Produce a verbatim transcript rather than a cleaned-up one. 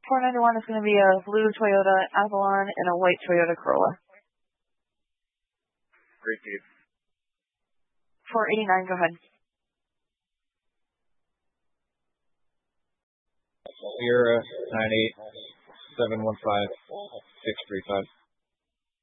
four ninety-one is going to be a blue Toyota Avalon and a white Toyota Corolla. Repeat. four eighty-nine, go ahead. Sierra nine eight seven one five six three five.